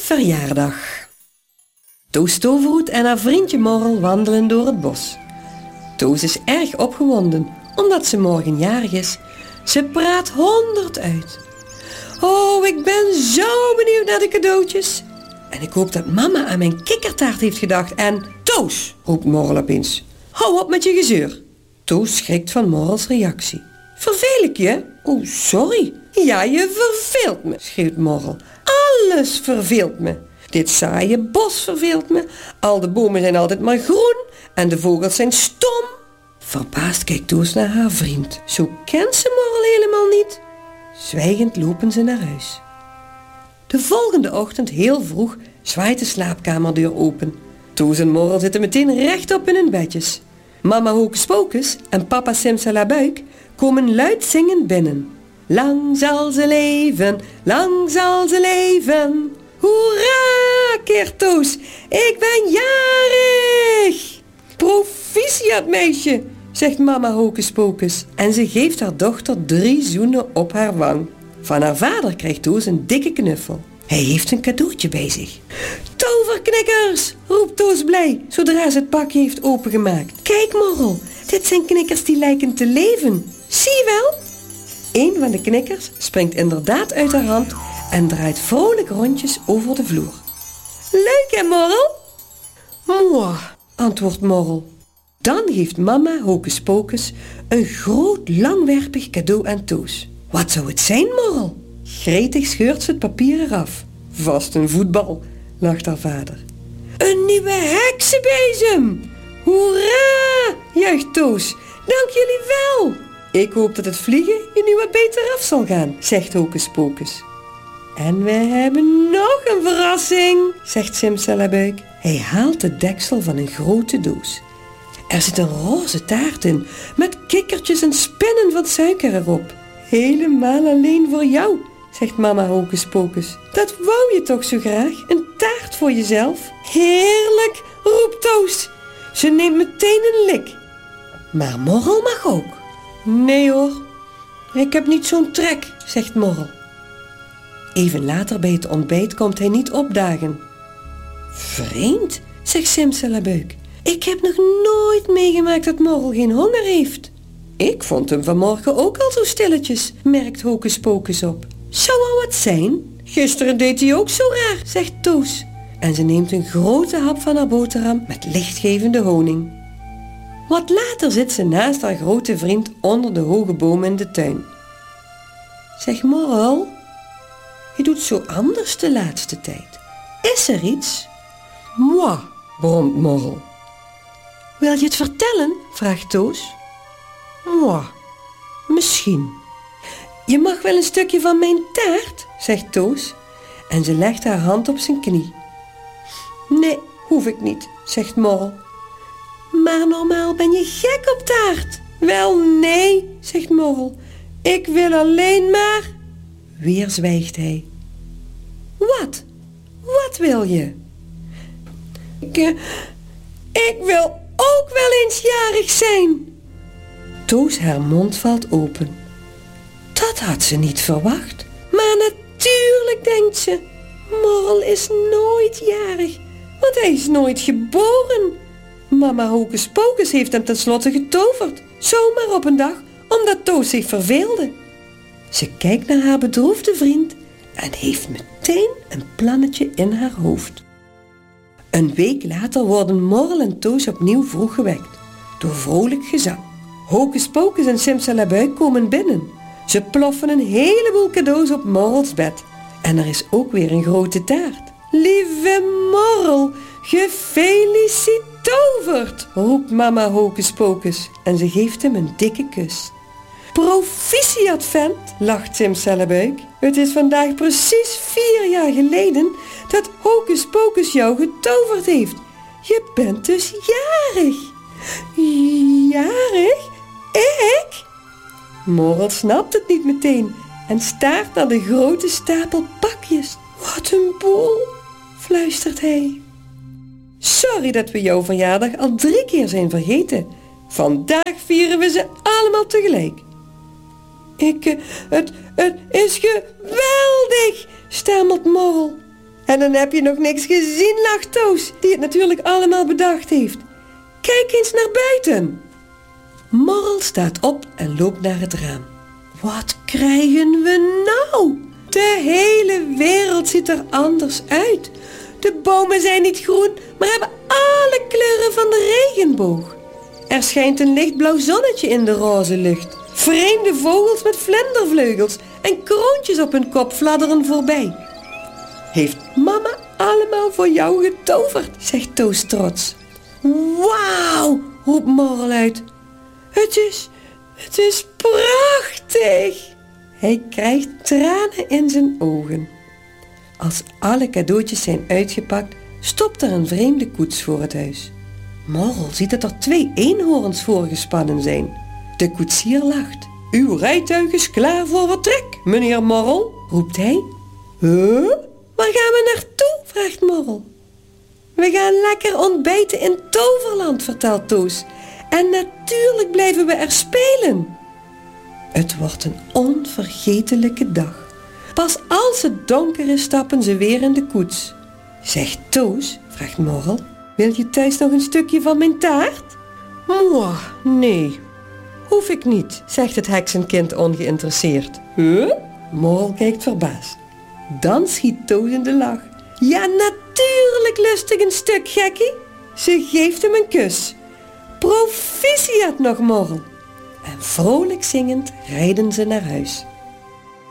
verjaardag. Toos Toverhoed en haar vriendje Morrel wandelen door het bos. Toos is erg opgewonden, omdat ze morgen jarig is. Ze praat 100 uit. Oh, ik ben zo benieuwd naar de cadeautjes. En ik hoop dat mama aan mijn kikkertaart heeft gedacht. En Toos, roept Morrel opeens. Hou op met je gezeur. Toos schrikt van Morrels reactie. Verveel ik je? Oh, sorry. Ja, je verveelt me, schreeuwt Morrel. Alles verveelt me. Dit saaie bos verveelt me. Al de bomen zijn altijd maar groen en de vogels zijn stom. Verbaasd kijkt Toos naar haar vriend. Zo kent ze Morrel helemaal niet. Zwijgend lopen ze naar huis. De volgende ochtend heel vroeg zwaait de slaapkamerdeur open. Toos en Morrel zitten meteen rechtop in hun bedjes. Mama Hocus Pocus en papa Simsalabuk komen luid zingend binnen. Lang zal ze leven, lang zal ze leven. Hoera, keert Toos, ik ben jarig! Proficiat, meisje, zegt mama Hocus Pocus. En ze geeft haar dochter 3 zoenen op haar wang. Van haar vader krijgt Toos een dikke knuffel. Hij heeft een cadeautje bij zich. Toverknikkers, roept Toos blij, zodra ze het pakje heeft opengemaakt. Kijk Morrel, dit zijn knikkers die lijken te leven. Zie je wel? Een van de knikkers springt inderdaad uit haar hand en draait vrolijk rondjes over de vloer. Leuk hè, Morrel? Mooi, antwoordt Morrel. Dan geeft mama Hocus Pocus een groot langwerpig cadeau aan Toos. Wat zou het zijn, Morrel? Gretig scheurt ze het papier eraf. Vast een voetbal, lacht haar vader. Een nieuwe heksenbezem! Hoera, juicht Toos. Dank jullie wel. Ik hoop dat het vliegen je nu wat beter af zal gaan, zegt Hocus Pocus. En we hebben nog een verrassing, zegt Simsalabuk. Hij haalt het deksel van een grote doos. Er zit een roze taart in, met kikkertjes en spinnen van suiker erop. Helemaal alleen voor jou, zegt mama Hocus Pocus. Dat wou je toch zo graag, een taart voor jezelf? Heerlijk, roept Toos. Ze neemt meteen een lik. Maar Morrel mag ook. Nee hoor, ik heb niet zo'n trek, zegt Morrel. Even later bij het ontbijt komt hij niet opdagen. Vreemd, zegt Simsalabuk. Ik heb nog nooit meegemaakt dat Morrel geen honger heeft. Ik vond hem vanmorgen ook al zo stilletjes, merkt Hocus Pocus op. Zou er wat zijn? Gisteren deed hij ook zo raar, zegt Toos. En ze neemt een grote hap van haar boterham met lichtgevende honing. Wat later zit ze naast haar grote vriend onder de hoge boom in de tuin. Zeg Morrel, je doet zo anders de laatste tijd. Is er iets? Moi, bromt Morrel. Wil je het vertellen? Vraagt Toos. Moi, misschien. Je mag wel een stukje van mijn taart, zegt Toos. En ze legt haar hand op zijn knie. Nee, hoef ik niet, zegt Morrel. Maar normaal ben je gek op taart. Wel nee, zegt Morrel. Ik wil alleen maar... Weer zwijgt hij. Wat? Wat wil je? Ik wil ook wel eens jarig zijn. Toos haar mond valt open. Dat had ze niet verwacht. Maar natuurlijk, denkt ze. Morrel is nooit jarig, want hij is nooit geboren. Mama Hocus Pocus heeft hem tenslotte getoverd. Zomaar op een dag, omdat Toos zich verveelde. Ze kijkt naar haar bedroefde vriend en heeft meteen een plannetje in haar hoofd. Een week later worden Morrel en Toos opnieuw vroeg gewekt, door vrolijk gezang. Hocus Pocus en Simsalabuk komen binnen. Ze ploffen een heleboel cadeaus op Morrels bed. En er is ook weer een grote taart. Lieve Morrel, gefeliciteerd, roept mama Hocus Pocus en ze geeft hem een dikke kus. Proficiat, vent, lacht Simsalabuk. Het is vandaag precies 4 jaar geleden dat Hocus Pocus jou getoverd heeft. Je bent dus jarig. Jarig? Ik? Morrel snapt het niet meteen en staart naar de grote stapel pakjes. Wat een boel, fluistert hij. Sorry dat we jouw verjaardag al 3 keer zijn vergeten. Vandaag vieren we ze allemaal tegelijk. Het is geweldig, stamelt Morrel. En dan heb je nog niks gezien, lacht Toos, die het natuurlijk allemaal bedacht heeft. Kijk eens naar buiten. Morrel staat op en loopt naar het raam. Wat krijgen we nou? De hele wereld ziet er anders uit. De bomen zijn niet groen, maar hebben alle kleuren van de regenboog. Er schijnt een lichtblauw zonnetje in de roze lucht. Vreemde vogels met vlendervleugels en kroontjes op hun kop fladderen voorbij. Heeft mama allemaal voor jou getoverd, zegt Toos trots. Wauw, roept Morrel uit. Het is prachtig. Hij krijgt tranen in zijn ogen. Als alle cadeautjes zijn uitgepakt, stopt er een vreemde koets voor het huis. Morrel ziet dat er 2 eenhoorns voorgespannen zijn. De koetsier lacht. Uw rijtuig is klaar voor vertrek, meneer Morrel, roept hij. Huh? Waar gaan we naartoe? Vraagt Morrel. We gaan lekker ontbijten in Toverland, vertelt Toos. En natuurlijk blijven we er spelen. Het wordt een onvergetelijke dag. Pas als het donker is, stappen ze weer in de koets. Zegt Toos, vraagt Morrel, wil je thuis nog een stukje van mijn taart? Mwah, nee, hoef ik niet, zegt het heksenkind ongeïnteresseerd. Huh? Morrel kijkt verbaasd. Dan schiet Toos in de lach. Ja, natuurlijk lust ik een stuk, gekkie. Ze geeft hem een kus. Proficiat nog, Morrel. En vrolijk zingend rijden ze naar huis.